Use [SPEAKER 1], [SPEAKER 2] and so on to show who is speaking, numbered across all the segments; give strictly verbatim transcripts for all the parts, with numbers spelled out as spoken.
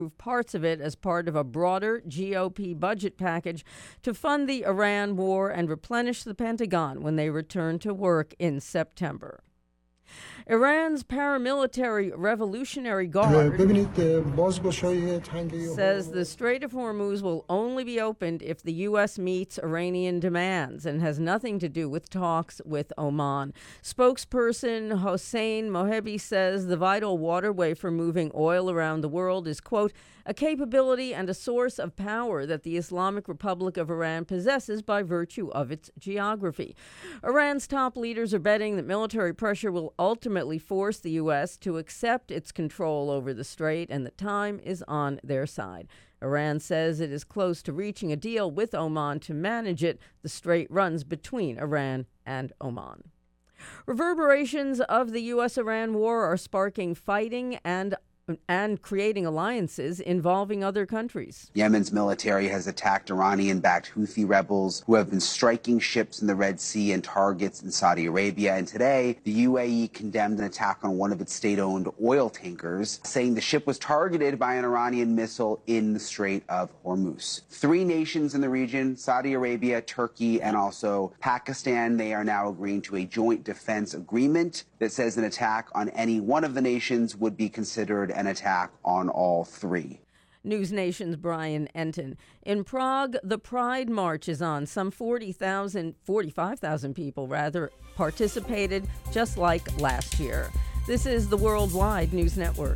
[SPEAKER 1] parts of it as part of a broader G O P budget package to fund the Iran war and replenish the Pentagon when they return to work in September. Iran's paramilitary Revolutionary Guard says the Strait of Hormuz will only be opened if the U S meets Iranian demands and has nothing to do with talks with Oman. Spokesperson Hossein Mohebi says the vital waterway for moving oil around the world is, quote, a capability and a source of power that the Islamic Republic of Iran possesses by virtue of its geography. Iran's top leaders are betting that military pressure will ultimately force the U S to accept its control over the strait, and the time is on their side. Iran says it is close to reaching a deal with Oman to manage it. The strait runs between Iran and Oman. Reverberations of the U S Iran war are sparking fighting and and creating alliances involving other countries.
[SPEAKER 2] Yemen's military has attacked Iranian-backed Houthi rebels who have been striking ships in the Red Sea and targets in Saudi Arabia. And today, the U A E condemned an attack on one of its state-owned oil tankers, saying the ship was targeted by an Iranian missile in the Strait of Hormuz. Three nations in the region, Saudi Arabia, Turkey, and also Pakistan, they are now agreeing to a joint defense agreement that says an attack on any one of the nations would be considered an attack on all three.
[SPEAKER 1] News Nation's Brian Enton. In Prague, the Pride March is on. Some forty thousand, forty-five thousand people, rather, participated just like last year. This is the Worldwide News Network.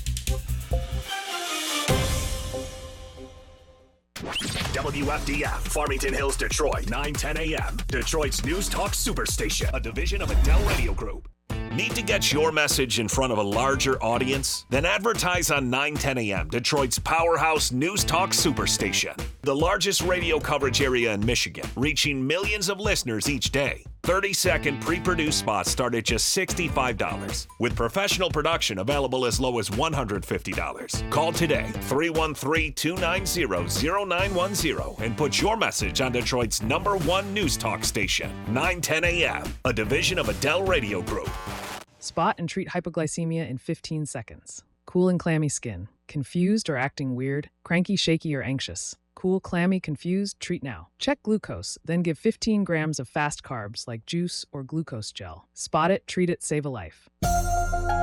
[SPEAKER 3] W F D F, Farmington Hills, Detroit, nine ten a.m. Detroit's News Talk Superstation, a division of Adele Radio Group. Need to get your message in front of a larger audience? Then advertise on nine ten a.m., Detroit's powerhouse News Talk Superstation. The largest radio coverage area in Michigan, reaching millions of listeners each day. thirty-second pre-produced spots start at just sixty-five dollars, with professional production available as low as one hundred fifty dollars. Call today, three one three, two nine zero, zero nine one zero, and put your message on Detroit's number one news talk station, nine ten a.m., a division of Adele Radio Group.
[SPEAKER 4] Spot and treat hypoglycemia in fifteen seconds. Cool and clammy skin. Confused or acting weird? Cranky, shaky, or anxious? Cool, clammy, confused? Treat now. Check glucose, then give fifteen grams of fast carbs like juice or glucose gel. Spot it, treat it, save a life.